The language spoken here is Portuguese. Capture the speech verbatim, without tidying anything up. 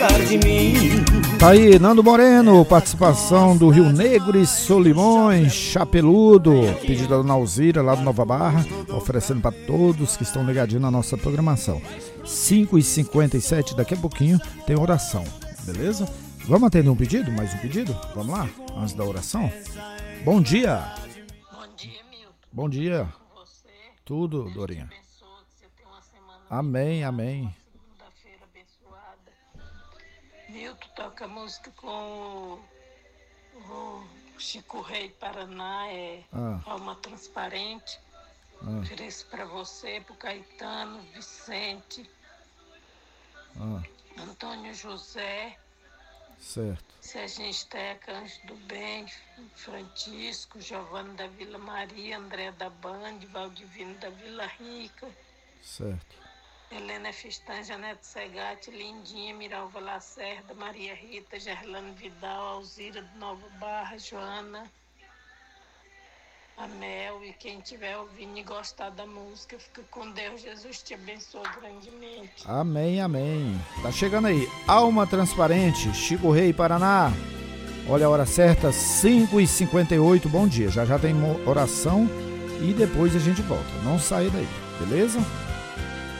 cuidar de mim. Tá aí, Nando Moreno, participação do Rio Negro e Solimões, Chapeludo, pedido da Dona Alzira, lá do Nova Barra, oferecendo para todos que estão ligadinhos na nossa programação. cinco e cinquenta e sete, daqui a pouquinho tem oração, beleza? Vamos atender um pedido? Mais um pedido? Vamos lá? Antes da oração? Bom dia! Bom dia, Milton. Bom dia! Com você. Tudo, Deus Dorinha. te abençoe, que você tenha uma semana Amém, abençoada, amém. uma segunda-feira abençoada. Milton, toca música com o, o Chico Rei Paraná, é Ah. Alma Transparente. Ah. Ofereço para você, pro Caetano, Vicente, Ah, Antônio José, certo. Serginho Esteca, Anjo do Bem, Francisco, Giovanni da Vila Maria, André da Band, Valdivino da Vila Rica, Certo. Helena Fistan, Janete Segatti, Lindinha, Miralva Lacerda, Maria Rita, Gerlane Vidal, Alzira de Nova Barra, Joana, Amel, e quem estiver ouvindo e gostar da música, fica com Deus. Jesus te abençoe grandemente. Amém, amém. Tá chegando aí, Alma Transparente, Chico Rei, Paraná. Olha a hora certa, cinco e cinquenta e oito, bom dia. Já já tem oração e depois a gente volta. Não saia daí, beleza?